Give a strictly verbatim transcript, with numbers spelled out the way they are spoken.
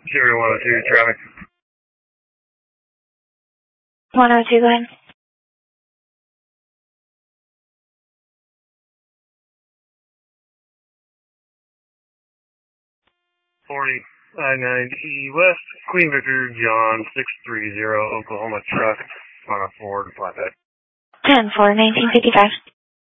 Zero one oh two, traffic. one oh two, go ahead. forty I ninety West, Queen Victor, John, six three zero, Oklahoma truck on a Ford flatbed. ten four, nineteen fifty-five.